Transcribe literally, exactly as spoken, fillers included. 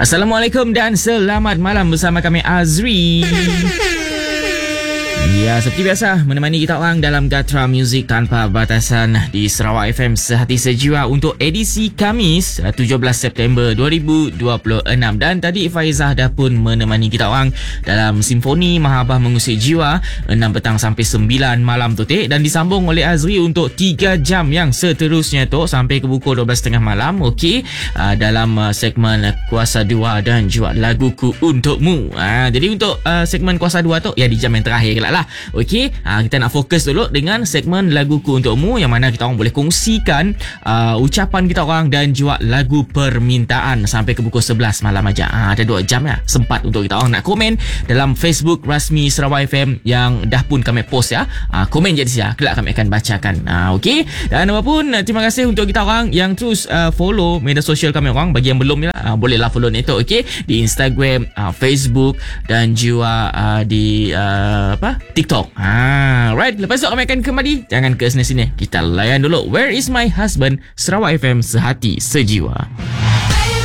Assalamualaikum dan selamat malam bersama kami Azri. Ya, seperti biasa menemani kita orang dalam Gatra Muzik Tanpa Batasan di Sarawak F M Sehati Sejiwa untuk edisi Khamis tujuh belas September dua ribu dua puluh enam. Dan tadi Faizah dah pun menemani kita orang dalam Simfoni Mahabah Mengusik Jiwa enam petang sampai sembilan malam tu, Tek. Dan disambung oleh Azri untuk tiga jam yang seterusnya tu sampai ke pukul dua belas tiga puluh malam. Okey, uh, dalam uh, segmen Kuasa Dua dan juga Laguku Untukmu. uh, Jadi untuk uh, segmen Kuasa Dua tu ya di jam yang terakhir kelak lah. Okey, ha, kita nak fokus dulu dengan segmen Laguku Untukmu, yang mana kita orang boleh kongsikan uh, ucapan kita orang dan juga lagu permintaan sampai ke pukul sebelas malam aja. Ha, ada dua jam ya, sempat untuk kita orang nak komen dalam Facebook rasmi Sarawak F M yang dah pun kami post ya. Ha, komen je di sini, kelak kami akan bacakan. Ha, Okey, dan apapun, terima kasih untuk kita orang yang terus uh, follow media sosial kami orang. Bagi yang belum ya, uh, bolehlah follow itu, okey, di Instagram, uh, Facebook dan juga uh, di uh, apa TikTok. Ha, right. Lepas tu kami akan kembali. Jangan ke sini-sini. Kita layan dulu Where Is My Husband, Sarawak F M Sehati Sejiwa.